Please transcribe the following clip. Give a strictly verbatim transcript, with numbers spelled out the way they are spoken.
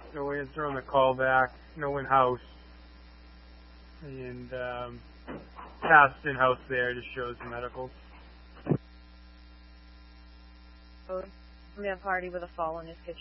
no answer on the call back, no in-house. And um, past in-house there just shows the medicals. We have Hardy with a fall in his kitchen.